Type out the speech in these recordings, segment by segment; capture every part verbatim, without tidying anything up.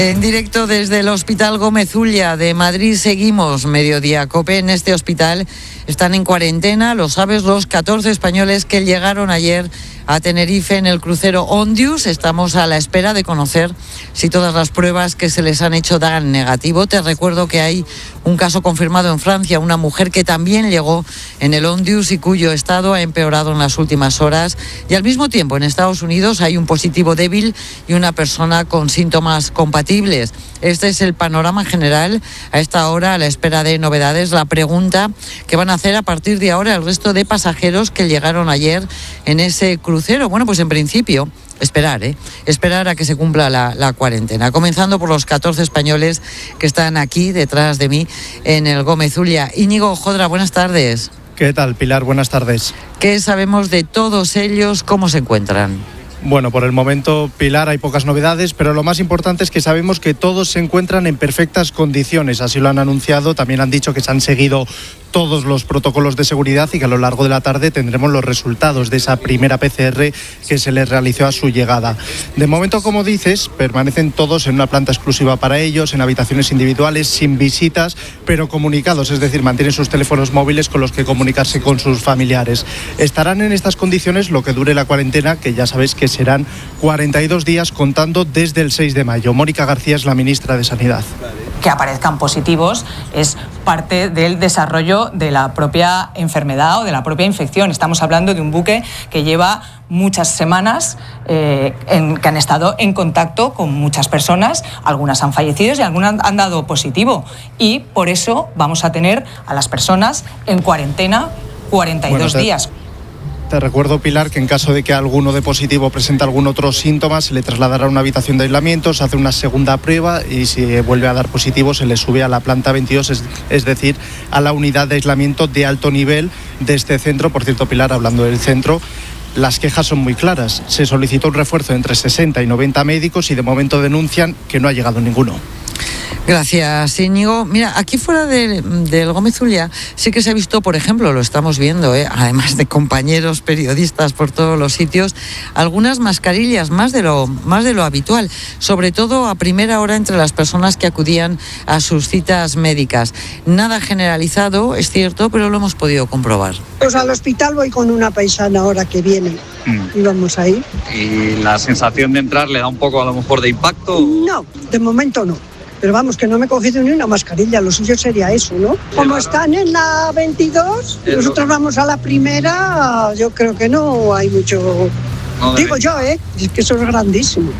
En directo desde el Hospital Gómez Ulla de Madrid seguimos Mediodía Cope. En este hospital están en cuarentena, lo sabes, los catorce españoles que llegaron ayer a Tenerife en el crucero Ondius. Estamos a la espera de conocer si todas las pruebas que se les han hecho dan negativo. Te recuerdo que hay un caso confirmado en Francia, una mujer que también llegó en el Ondius y cuyo estado ha empeorado en las últimas horas. Y al mismo tiempo en Estados Unidos hay un positivo débil y una persona con síntomas compatibles. Este es el panorama general a esta hora, a la espera de novedades. La pregunta que van a hacer a partir de ahora el resto de pasajeros que llegaron ayer en ese crucero. Bueno, pues en principio esperar, ¿eh? Esperar a que se cumpla la, la cuarentena. Comenzando por los catorce españoles que están aquí detrás de mí en el Gómez Ulla. Íñigo Jodra, buenas tardes. ¿Qué tal, Pilar? Buenas tardes. ¿Qué sabemos de todos ellos? ¿Cómo se encuentran? Bueno, por el momento, Pilar, hay pocas novedades, pero lo más importante es que sabemos que todos se encuentran en perfectas condiciones. Así lo han anunciado. También han dicho que se han seguido todos los protocolos de seguridad y que a lo largo de la tarde tendremos los resultados de esa primera P C R que se les realizó a su llegada. De momento, como dices, permanecen todos en una planta exclusiva para ellos, en habitaciones individuales, sin visitas, pero comunicados, es decir, mantienen sus teléfonos móviles con los que comunicarse con sus familiares. Estarán en estas condiciones lo que dure la cuarentena, que ya sabéis que serán cuarenta y dos días contando desde el seis de mayo. Mónica García es la ministra de Sanidad. Que aparezcan positivos es parte del desarrollo de la propia enfermedad o de la propia infección. Estamos hablando de un buque que lleva muchas semanas eh, en, que han estado en contacto con muchas personas, algunas han fallecido y algunas han dado positivo. Y por eso vamos a tener a las personas en cuarentena cuarenta y dos bueno, te... días. Te recuerdo, Pilar, que en caso de que alguno de positivo presente algún otro síntoma, se le trasladará a una habitación de aislamiento, se hace una segunda prueba y si vuelve a dar positivo se le sube a la planta veintidós, es, es decir, a la unidad de aislamiento de alto nivel de este centro. Por cierto, Pilar, hablando del centro, las quejas son muy claras. Se solicitó un refuerzo entre sesenta y noventa médicos y de momento denuncian que no ha llegado ninguno. Gracias, Íñigo. Mira, aquí fuera de, del Gómez Ulla sí que se ha visto, por ejemplo, lo estamos viendo, ¿eh? Además de compañeros periodistas por todos los sitios, algunas mascarillas más de lo más de lo habitual, sobre todo a primera hora entre las personas que acudían a sus citas médicas. Nada generalizado, es cierto, pero lo hemos podido comprobar. Pues al hospital voy con una paisana ahora que viene mm. y vamos ahí. ¿Y la sensación de entrar le da un poco a lo mejor de impacto? No, de momento no. Pero vamos, que no me he cogido ni una mascarilla, lo suyo sería eso, ¿no? Como están en la veintidós, nosotros vamos a la primera, yo creo que no hay mucho... No Digo yo, ¿eh? Es que eso es grandísimo.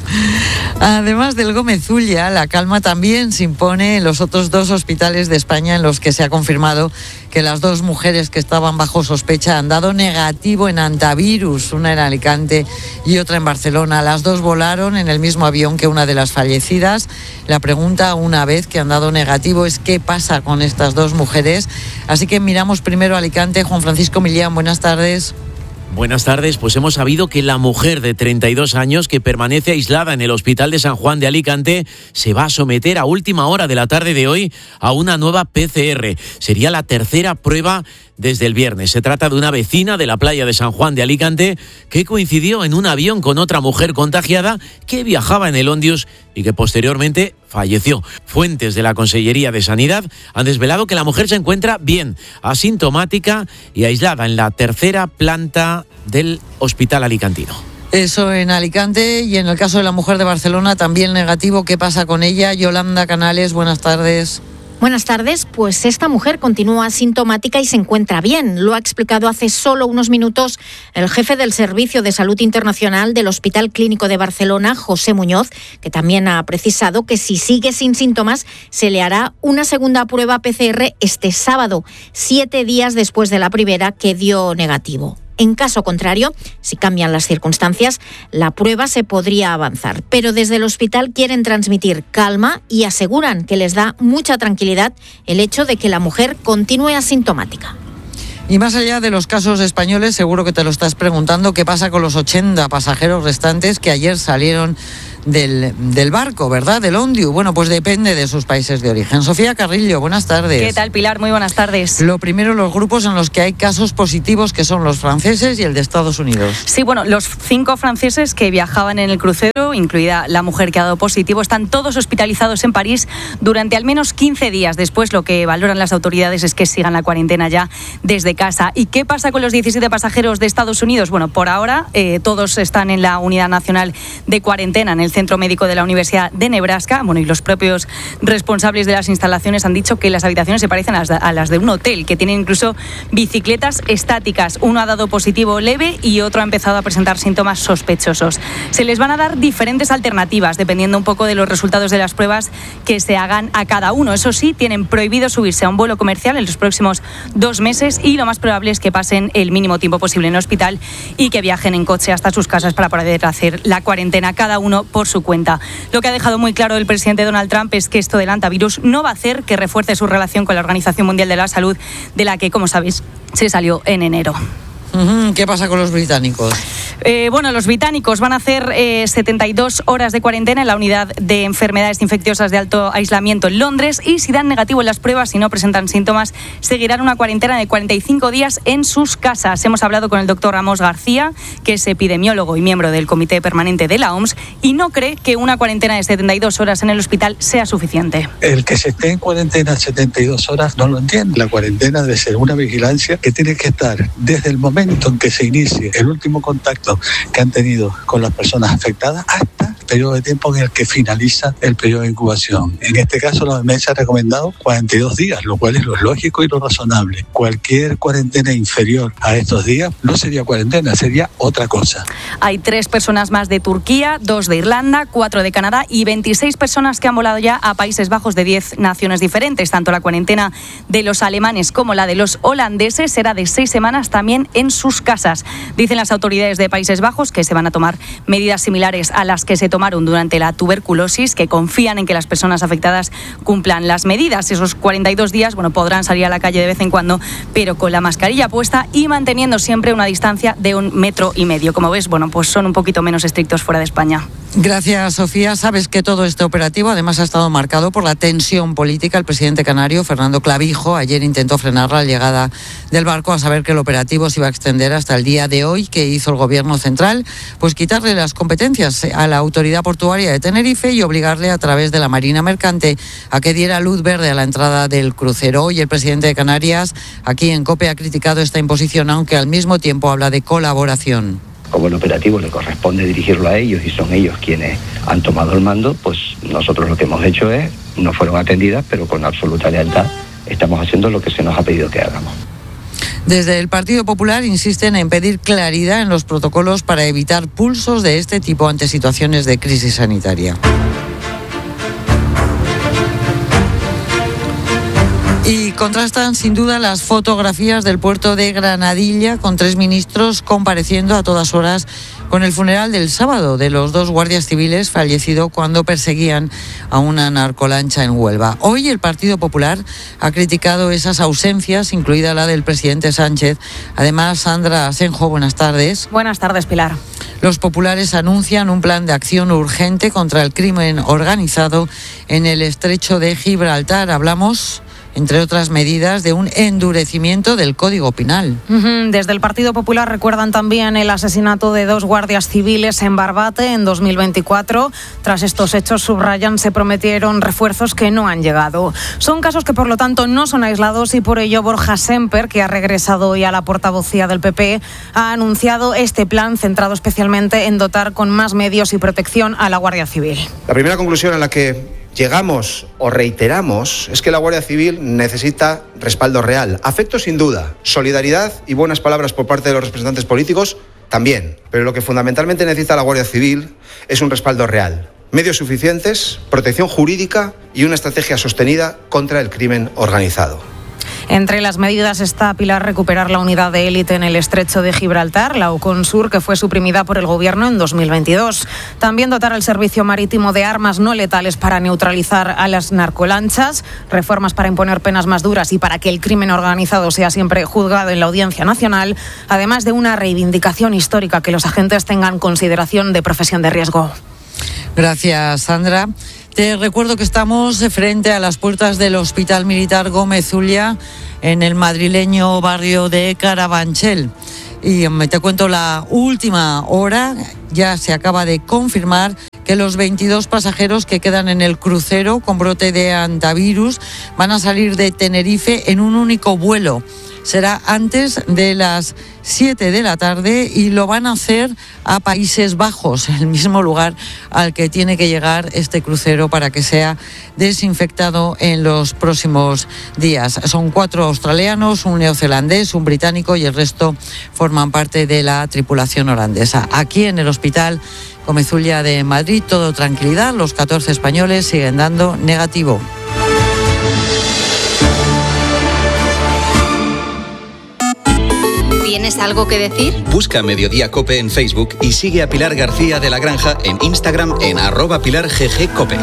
Además del Gómez Ulla, la calma también se impone en los otros dos hospitales de España en los que se ha confirmado que las dos mujeres que estaban bajo sospecha han dado negativo en antivirus, una en Alicante y otra en Barcelona. Las dos volaron en el mismo avión que una de las fallecidas. La pregunta, una vez que han dado negativo, es qué pasa con estas dos mujeres. Así que miramos primero a Alicante. Juan Francisco Millán, buenas tardes. Buenas tardes, pues hemos sabido que la mujer de treinta y dos años que permanece aislada en el Hospital de San Juan de Alicante se va a someter a última hora de la tarde de hoy a una nueva P C R. Sería la tercera prueba desde el viernes. Se trata de una vecina de la playa de San Juan de Alicante que coincidió en un avión con otra mujer contagiada que viajaba en el Ondius y que posteriormente falleció. Fuentes de la Consellería de Sanidad han desvelado que la mujer se encuentra bien, asintomática y aislada en la tercera planta del hospital alicantino. Eso en Alicante, y en el caso de la mujer de Barcelona también negativo. ¿Qué pasa con ella? Yolanda Canales, buenas tardes. Buenas tardes, pues esta mujer continúa asintomática y se encuentra bien. Lo ha explicado hace solo unos minutos el jefe del Servicio de Salud Internacional del Hospital Clínico de Barcelona, José Muñoz, que también ha precisado que si sigue sin síntomas se le hará una segunda prueba P C R este sábado, siete días después de la primera que dio negativo. En caso contrario, si cambian las circunstancias, la prueba se podría avanzar. Pero desde el hospital quieren transmitir calma y aseguran que les da mucha tranquilidad el hecho de que la mujer continúe asintomática. Y más allá de los casos españoles, seguro que te lo estás preguntando, ¿qué pasa con los ochenta pasajeros restantes que ayer salieron del, del barco, ¿verdad? Del Ondiu. Bueno, pues depende de sus países de origen. Sofía Carrillo, buenas tardes. ¿Qué tal, Pilar? Muy buenas tardes. Lo primero, los grupos en los que hay casos positivos, que son los franceses y el de Estados Unidos. Sí, bueno, los cinco franceses que viajaban en el crucero, incluida la mujer que ha dado positivo, están todos hospitalizados en París durante al menos quince días. Después, lo que valoran las autoridades es que sigan la cuarentena ya desde casa. ¿Y qué pasa con los diecisiete pasajeros de Estados Unidos? Bueno, por ahora eh, todos están en la Unidad Nacional de Cuarentena, en el Centro Médico de la Universidad de Nebraska. Bueno, y los propios responsables de las instalaciones han dicho que las habitaciones se parecen a las de, a las de un hotel, que tienen incluso bicicletas estáticas. Uno ha dado positivo leve y otro ha empezado a presentar síntomas sospechosos. Se les van a dar diferentes alternativas, dependiendo un poco de los resultados de las pruebas que se hagan a cada uno. Eso sí, tienen prohibido subirse a un vuelo comercial en los próximos dos meses y lo más probable es que pasen el mínimo tiempo posible en hospital y que viajen en coche hasta sus casas para poder hacer la cuarentena cada uno por su cuenta. Lo que ha dejado muy claro el presidente Donald Trump es que esto del antivirus no va a hacer que refuerce su relación con la Organización Mundial de la Salud, de la que, como sabéis, se salió en enero. ¿Qué pasa con los británicos? Eh, bueno, los británicos van a hacer eh, setenta y dos horas de cuarentena en la unidad de enfermedades infecciosas de alto aislamiento en Londres y si dan negativo en las pruebas y no presentan síntomas, seguirán una cuarentena de cuarenta y cinco días en sus casas. Hemos hablado con el doctor Ramos García, que es epidemiólogo y miembro del Comité Permanente de la O M S, y no cree que una cuarentena de setenta y dos horas en el hospital sea suficiente. El que se esté en cuarentena setenta y dos horas no lo entiende. La cuarentena debe ser una vigilancia que tiene que estar desde el momento en que se inicie el último contacto que han tenido con las personas afectadas hasta el periodo de tiempo en el que finaliza el periodo de incubación. En este caso, la O M S ha recomendado cuarenta y dos días, lo cual es lo lógico y lo razonable. Cualquier cuarentena inferior a estos días no sería cuarentena, sería otra cosa. Hay tres personas más de Turquía, dos de Irlanda, cuatro de Canadá y veintiséis personas que han volado ya a Países Bajos de diez naciones diferentes. Tanto la cuarentena de los alemanes como la de los holandeses será de seis semanas también en sus casas. Dicen las autoridades de Países Bajos que se van a tomar medidas similares a las que se tomaron durante la tuberculosis, que confían en que las personas afectadas cumplan las medidas. Esos cuarenta y dos días, bueno, podrán salir a la calle de vez en cuando, pero con la mascarilla puesta y manteniendo siempre una distancia de un metro y medio. Como ves, bueno, pues son un poquito menos estrictos fuera de España. Gracias, Sofía. Sabes que todo este operativo además ha estado marcado por la tensión política. El presidente canario, Fernando Clavijo, ayer intentó frenar la llegada del barco, a saber que el operativo se iba a extender hasta el día de hoy. Que hizo el gobierno central? Pues quitarle las competencias a la autoridad portuaria de Tenerife y obligarle a través de la Marina Mercante a que diera luz verde a la entrada del crucero. Hoy el presidente de Canarias, aquí en COPE, ha criticado esta imposición, aunque al mismo tiempo habla de colaboración. Como el operativo le corresponde dirigirlo a ellos y son ellos quienes han tomado el mando, pues nosotros lo que hemos hecho es, no fueron atendidas, pero con absoluta lealtad estamos haciendo lo que se nos ha pedido que hagamos. Desde el Partido Popular insisten en pedir claridad en los protocolos para evitar pulsos de este tipo ante situaciones de crisis sanitaria. Y contrastan sin duda las fotografías del puerto de Granadilla con tres ministros compareciendo a todas horas con el funeral del sábado de los dos guardias civiles fallecidos cuando perseguían a una narcolancha en Huelva. Hoy el Partido Popular ha criticado esas ausencias, incluida la del presidente Sánchez. Además, Sandra Asenjo, buenas tardes. Buenas tardes, Pilar. Los populares anuncian un plan de acción urgente contra el crimen organizado en el estrecho de Gibraltar. Hablamos, entre otras medidas, de un endurecimiento del Código Penal. Desde el Partido Popular recuerdan también el asesinato de dos guardias civiles en Barbate en dos mil veinticuatro. Tras estos hechos, subrayan, se prometieron refuerzos que no han llegado. Son casos que, por lo tanto, no son aislados y por ello Borja Semper, que ha regresado hoy a la portavocía del P P, ha anunciado este plan centrado especialmente en dotar con más medios y protección a la Guardia Civil. La primera conclusión a la que llegamos o reiteramos es que la Guardia Civil necesita respaldo real. Afecto sin duda, solidaridad y buenas palabras por parte de los representantes políticos también. Pero lo que fundamentalmente necesita la Guardia Civil es un respaldo real. Medios suficientes, protección jurídica y una estrategia sostenida contra el crimen organizado. Entre las medidas está, Pilar, recuperar la unidad de élite en el estrecho de Gibraltar, la UCONSUR, que fue suprimida por el Gobierno en dos mil veintidós. También dotar al servicio marítimo de armas no letales para neutralizar a las narcolanchas, reformas para imponer penas más duras y para que el crimen organizado sea siempre juzgado en la Audiencia Nacional, además de una reivindicación histórica, que los agentes tengan consideración de profesión de riesgo. Gracias, Sandra. Te recuerdo que estamos frente a las puertas del Hospital Militar Gómez Ulla, en el madrileño barrio de Carabanchel. Y te cuento la última hora, ya se acaba de confirmar que los veintidós pasajeros que quedan en el crucero con brote de hantavirus van a salir de Tenerife en un único vuelo. Será antes de las siete de la tarde y lo van a hacer a Países Bajos, el mismo lugar al que tiene que llegar este crucero para que sea desinfectado en los próximos días. Son cuatro australianos, un neozelandés, un británico y el resto forman parte de la tripulación holandesa. Aquí en el Hospital Gómez Ulla de Madrid, todo tranquilidad, los catorce españoles siguen dando negativo. ¿Tienes algo que decir? Busca Mediodía Cope en Facebook y sigue a Pilar García de la Granja en Instagram en arroba Pilar G G Cope.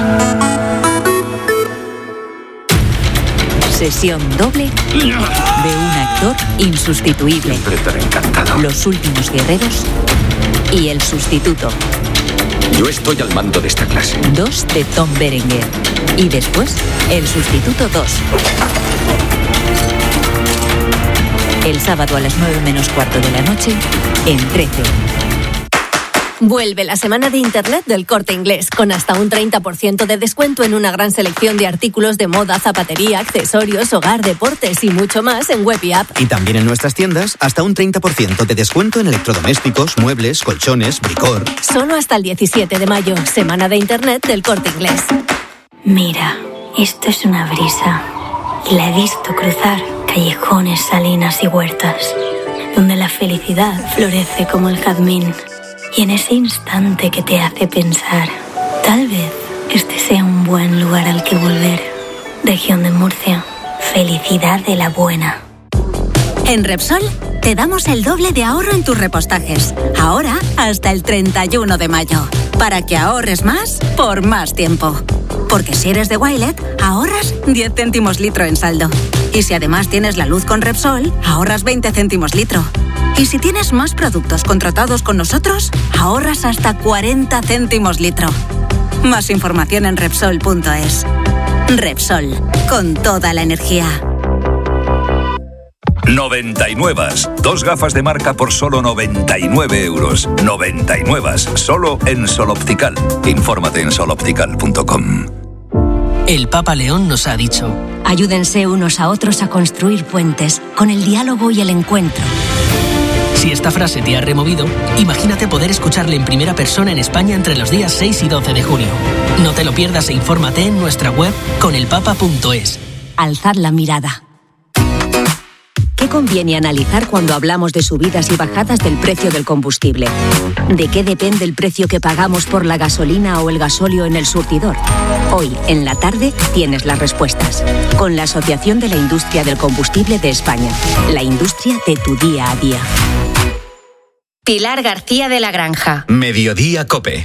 Sesión doble de un actor insustituible. Siempre estaré encantado. Los últimos guerreros y el sustituto. Yo estoy al mando de esta clase. Dos de Tom Berenger. Y después, el sustituto dos. El sábado a las nueve menos cuarto de la noche, en trece. Vuelve la semana de Internet del Corte Inglés, con hasta un treinta por ciento de descuento en una gran selección de artículos de moda, zapatería, accesorios, hogar, deportes y mucho más en web y app. Y también en nuestras tiendas, hasta un treinta por ciento de descuento en electrodomésticos, muebles, colchones, bricor. Solo hasta el diecisiete de mayo, semana de Internet del Corte Inglés. Mira, esto es una brisa. Y la he visto cruzar callejones, salinas y huertas, donde la felicidad florece como el jazmín. Y en ese instante que te hace pensar, tal vez este sea un buen lugar al que volver. Región de Murcia, felicidad de la buena. En Repsol te damos el doble de ahorro en tus repostajes. Ahora hasta el treinta y uno de mayo. Para que ahorres más por más tiempo. Porque si eres de Wilet, ahorras diez céntimos litro en saldo. Y si además tienes la luz con Repsol, ahorras veinte céntimos litro. Y si tienes más productos contratados con nosotros, ahorras hasta cuarenta céntimos litro. Más información en Repsol punto es. Repsol, con toda la energía. noventa y nueve. Dos gafas de marca por solo noventa y nueve euros. noventa y nueve. Solo en Sol Optical. Infórmate en sol optical punto com. El Papa León nos ha dicho: ayúdense unos a otros a construir puentes con el diálogo y el encuentro. Si esta frase te ha removido, imagínate poder escucharle en primera persona en España entre los días seis y doce de junio. No te lo pierdas e infórmate en nuestra web con el papa punto es. Alzad la mirada. ¿Qué conviene analizar cuando hablamos de subidas y bajadas del precio del combustible? ¿De qué depende el precio que pagamos por la gasolina o el gasóleo en el surtidor? Hoy, en la tarde, tienes las respuestas. Con la Asociación de la Industria del Combustible de España. La industria de tu día a día. Pilar García de la Granja. Mediodía Cope.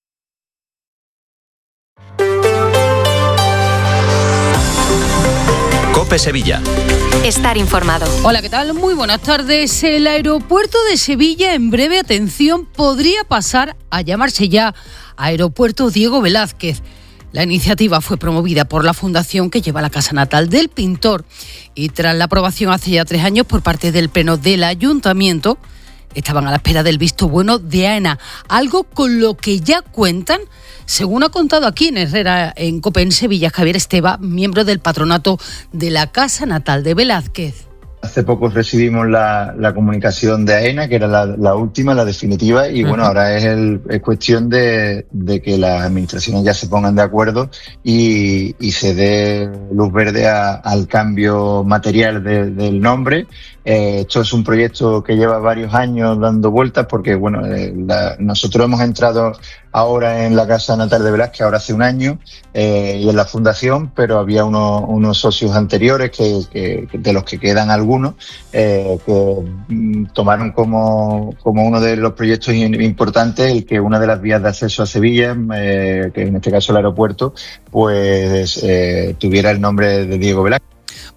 Cope Sevilla. Estar informado. Hola, ¿qué tal? Muy buenas tardes. El aeropuerto de Sevilla, en breve, atención, podría pasar a llamarse ya Aeropuerto Diego Velázquez. La iniciativa fue promovida por la fundación que lleva la casa natal del pintor y tras la aprobación hace ya tres años por parte del Pleno del Ayuntamiento, estaban a la espera del visto bueno de AENA, algo con lo que ya cuentan, según ha contado aquí en Herrera, en COPE en Sevilla, Javier Esteba, miembro del patronato de la casa natal de Velázquez. Hace poco recibimos la, la comunicación de AENA, que era la, la última, la definitiva, y bueno, uh-huh. ahora es, el, es cuestión de, de que las administraciones ya se pongan de acuerdo y, y se dé luz verde a, al cambio material de, del nombre. Eh, esto es un proyecto que lleva varios años dando vueltas porque, bueno, eh, la, nosotros hemos entrado ahora en la casa natal de Velázquez, ahora hace un año, eh, y en la fundación, pero había uno, unos socios anteriores que, que, de los que quedan algunos, eh, que mm, tomaron como, como uno de los proyectos importantes el que una de las vías de acceso a Sevilla, eh, que en este caso el aeropuerto, pues eh, tuviera el nombre de Diego Velázquez.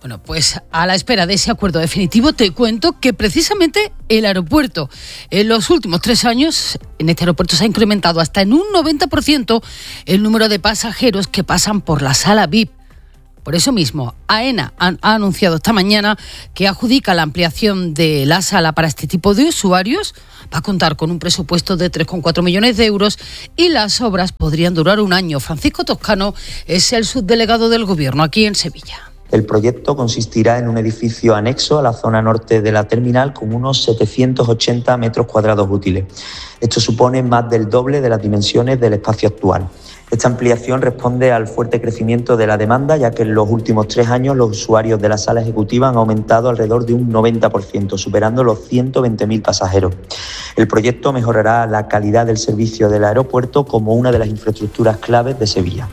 Bueno, pues a la espera de ese acuerdo definitivo te cuento que precisamente el aeropuerto en los últimos tres años, en este aeropuerto se ha incrementado hasta en un noventa por ciento el número de pasajeros que pasan por la sala V I P. Por eso mismo, AENA ha, ha anunciado esta mañana que adjudica la ampliación de la sala para este tipo de usuarios. Va a contar con un presupuesto de tres coma cuatro millones de euros y las obras podrían durar un año. Francisco Toscano es el subdelegado del Gobierno aquí en Sevilla. El proyecto consistirá en un edificio anexo a la zona norte de la terminal con unos setecientos ochenta metros cuadrados útiles. Esto supone más del doble de las dimensiones del espacio actual. Esta ampliación responde al fuerte crecimiento de la demanda, ya que en los últimos tres años los usuarios de la sala ejecutiva han aumentado alrededor de un noventa por ciento, superando los ciento veinte mil pasajeros. El proyecto mejorará la calidad del servicio del aeropuerto como una de las infraestructuras claves de Sevilla.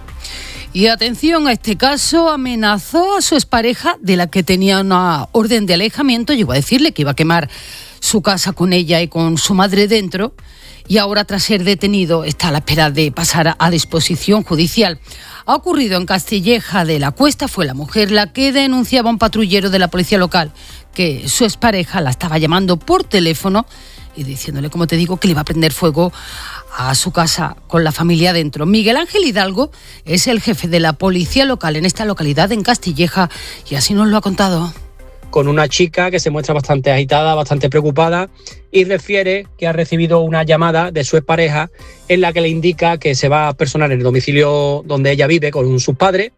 Y atención, a este caso amenazó a su expareja, de la que tenía una orden de alejamiento, llegó a decirle que iba a quemar su casa con ella y con su madre dentro, y ahora, tras ser detenido, está a la espera de pasar a disposición judicial. Ha ocurrido en Castilleja de la Cuesta, fue la mujer la que denunciaba a un patrullero de la policía local que su expareja la estaba llamando por teléfono y diciéndole, como te digo, que le iba a prender fuego a su casa con la familia dentro. Miguel Ángel Hidalgo es el jefe de la policía local en esta localidad, en Castilleja, y así nos lo ha contado. Con una chica que se muestra bastante agitada, bastante preocupada, y refiere que ha recibido una llamada de su expareja en la que le indica que se va a personar en el domicilio donde ella vive con sus padres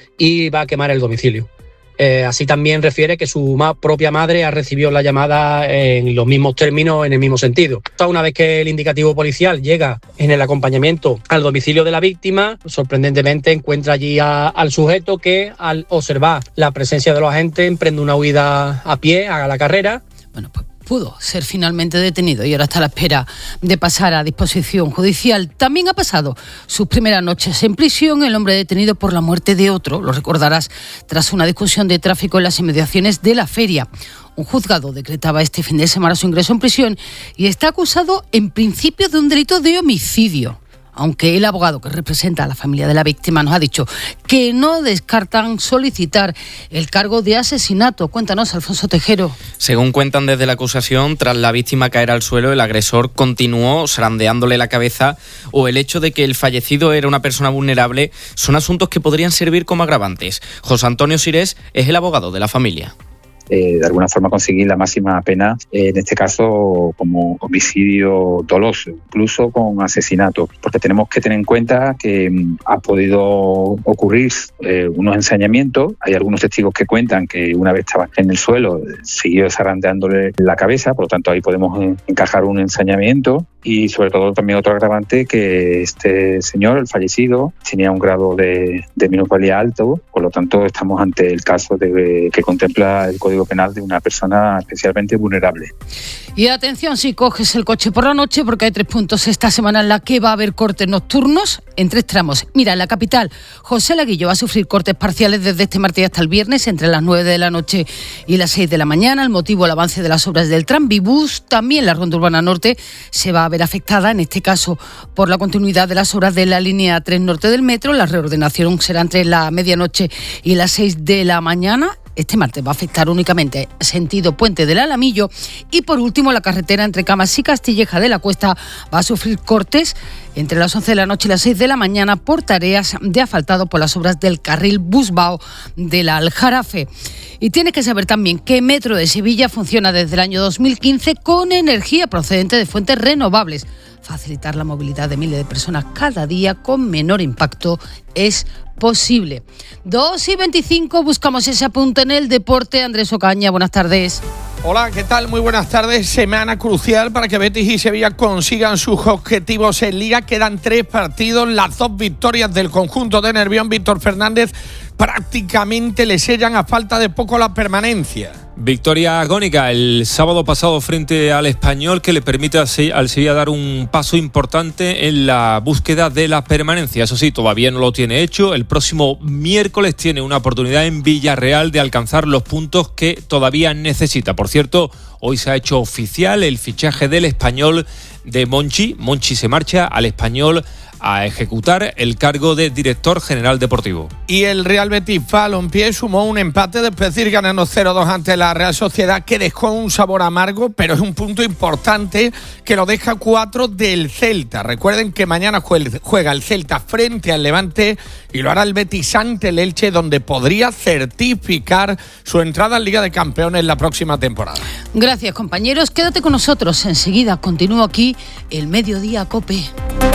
y va a quemar el domicilio. Eh, así también refiere que su ma- propia madre ha recibido la llamada en los mismos términos, en el mismo sentido. Una vez que el indicativo policial llega en el acompañamiento al domicilio de la víctima, sorprendentemente encuentra allí a, al sujeto que, al observar la presencia de los agentes, emprende una huida a pie, haga la carrera. Bueno, pues pudo ser finalmente detenido y ahora está a la espera de pasar a disposición judicial. También ha pasado sus primeras noches en prisión el hombre detenido por la muerte de otro, lo recordarás, tras una discusión de tráfico en las inmediaciones de la feria. Un juzgado decretaba este fin de semana su ingreso en prisión y está acusado en principio de un delito de homicidio, aunque el abogado que representa a la familia de la víctima nos ha dicho que no descartan solicitar el cargo de asesinato. Cuéntanos, Alfonso Tejero. Según cuentan desde la acusación, tras la víctima caer al suelo, el agresor continuó zarandeándole la cabeza, o el hecho de que el fallecido era una persona vulnerable son asuntos que podrían servir como agravantes. José Antonio Sirés es el abogado de la familia. Eh, de alguna forma conseguir la máxima pena, eh, en este caso como homicidio doloso, incluso con asesinato, porque tenemos que tener en cuenta que mm, ha podido ocurrir eh, unos ensañamientos. Hay algunos testigos que cuentan que una vez estaba en el suelo siguió zarandeándole la cabeza, por lo tanto ahí podemos eh, encajar un ensañamiento. Y sobre todo también otro agravante, que este señor, el fallecido, tenía un grado de, de minusvalía alto, por lo tanto estamos ante el caso de, que contempla el Código Penal de una persona especialmente vulnerable. Y atención si coges el coche por la noche, porque hay tres puntos esta semana en la que va a haber cortes nocturnos en tres tramos. Mira, en la capital, José Laguillo va a sufrir cortes parciales desde este martes hasta el viernes, entre las nueve de la noche y las seis de la mañana. El motivo, el avance de las obras del Tranvibús. También la Ronda Urbana Norte se va a ver afectada, en este caso por la continuidad de las obras de la línea tres norte del metro. La reordenación será entre la medianoche y las seis de la mañana. Este martes va a afectar únicamente sentido Puente del Alamillo. Y por último, la carretera entre Camas y Castilleja de la Cuesta va a sufrir cortes entre las once de la noche y las seis de la mañana por tareas de asfaltado por las obras del carril Busbao del Aljarafe. Y tienes que saber también que Metro de Sevilla funciona desde el año dos mil quince con energía procedente de fuentes renovables. Facilitar la movilidad de miles de personas cada día con menor impacto es posible. dos y veinticinco, buscamos ese apunte en el deporte. Andrés Ocaña, buenas tardes. Hola, ¿qué tal? Muy buenas tardes. Semana crucial para que Betis y Sevilla consigan sus objetivos en Liga. Quedan tres partidos, las dos victorias del conjunto de Nervión. Víctor Fernández prácticamente le sellan a falta de poco la permanencia. Victoria agónica el sábado pasado frente al Español, que le permite al Sevilla dar un paso importante en la búsqueda de la permanencia. Eso sí, todavía no lo tiene hecho. El próximo miércoles tiene una oportunidad en Villarreal de alcanzar los puntos que todavía necesita. Por cierto, Hoy se ha hecho oficial el fichaje del Español de Monchi. Monchi se marcha al Español a ejecutar el cargo de director general deportivo. Y el Real Betis Balompié sumó un empate después de ir ganando cero dos ante la Real Sociedad, que dejó un sabor amargo, pero es un punto importante que lo deja cuatro del Celta. Recuerden que mañana juega el Celta frente al Levante y lo hará el Betis ante el Elche, donde podría certificar su entrada en Liga de Campeones la próxima temporada. Gracias, compañeros. Quédate con nosotros. Enseguida continúa aquí el Mediodía COPE.